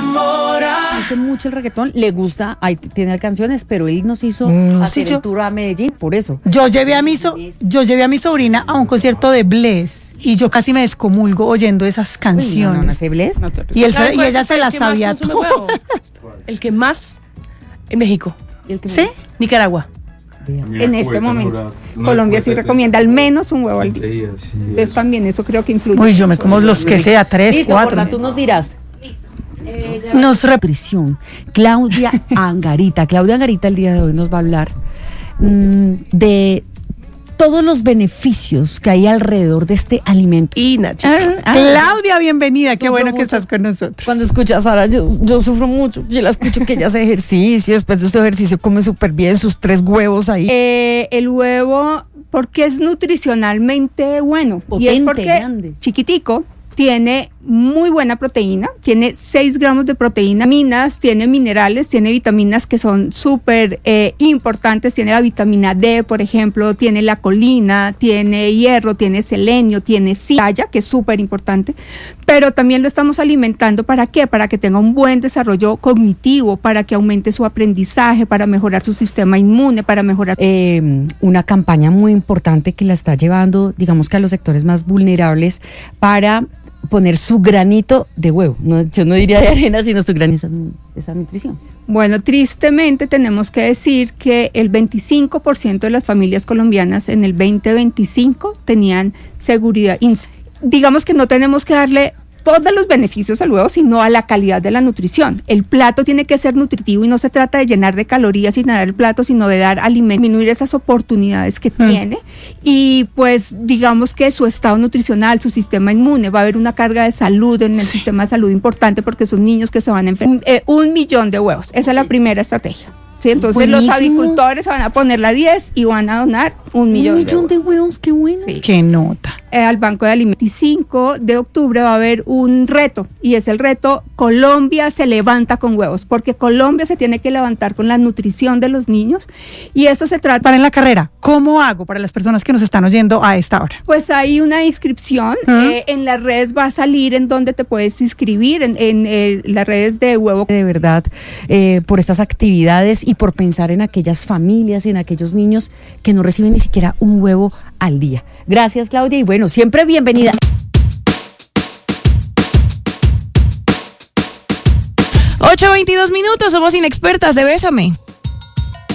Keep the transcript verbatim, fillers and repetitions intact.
enamora. Hace mucho el reggaetón, le gusta, ahí tiene canciones, pero él nos hizo Mm, hacer sí, yo- el tour a Medellín, por eso. Yo llevé a mi so- yo llevé a mi sobrina a un concierto de Bless y yo casi me descomulgo oyendo esas Uy, canciones. no, no, no, ese Bless. Y, él, ¿Sabe se- y cuál ella es se el las que más sabía consume todas. huevo? El que más en México. Y el que ¿Sí? Nicaragua. En este momento, Colombia sí recomienda al menos un huevo al día. Entonces también eso creo que influye. Uy, yo me como los que sea, tres, Listo, cuatro. Borja, tú nos dirás. Nos rep- Nutrición. Claudia Angarita. Claudia Angarita el día de hoy nos va a hablar mm, de todos los beneficios que hay alrededor de este alimento. Y Nachita. Ah, Claudia, bienvenida, qué Sufro bueno que mucho. estás con nosotros. Cuando escuchas a Sara, yo, yo sufro mucho. Yo la escucho que ella hace ejercicio, después de su ejercicio come súper bien, sus tres huevos ahí. Eh, el huevo, porque es nutricionalmente bueno. y es Potente, porque grande. chiquitico, tiene muy buena proteína, tiene seis gramos de proteína, vitaminas, tiene minerales, tiene vitaminas que son súper eh, importantes, tiene la vitamina D, por ejemplo, tiene la colina, tiene hierro, tiene selenio, tiene citalla, que es súper importante, pero también lo estamos alimentando ¿para qué? Para que tenga un buen desarrollo cognitivo, para que aumente su aprendizaje, para mejorar su sistema inmune, para mejorar... Eh, una campaña muy importante que la está llevando, digamos que a los sectores más vulnerables, para poner su granito de huevo. No, yo no diría de arena, sino su granito, esa, esa nutrición. Bueno, tristemente tenemos que decir que el veinticinco por ciento de las familias colombianas en el veinte veinticinco tenían seguridad. Digamos que no tenemos que darle todos los beneficios al huevo, sino a la calidad de la nutrición. El plato tiene que ser nutritivo y no se trata de llenar de calorías y llenar el plato, sino de dar alimento, disminuir esas oportunidades que Mm. tiene y pues digamos que su estado nutricional, su sistema inmune, va a haber una carga de salud en el sistema de salud importante porque son niños que se van a enfermar. Un, eh, un millón de huevos, esa es la primera estrategia. ¿Sí? Entonces los Buenísimo. avicultores van a poner la diez y van a donar un millón, Un millón de de huevos. huevos, qué bueno. Sí. Qué nota. Eh, al Banco de Alimentos. veinticinco de octubre va a haber un reto y es el reto Colombia se levanta con huevos, porque Colombia se tiene que levantar con la nutrición de los niños y eso se trata. Para en la carrera, ¿cómo hago para las personas que nos están oyendo a esta hora? Pues hay una inscripción, Ajá. eh, en las redes va a salir en donde te puedes inscribir, en, en eh, las redes de huevo. De verdad, eh, por estas actividades y por pensar en aquellas familias y en aquellos niños que no reciben ni siquiera un huevo al día. Gracias, Claudia, y bueno, siempre bienvenida. ocho veintidós minutos, somos inexpertas de Bésame.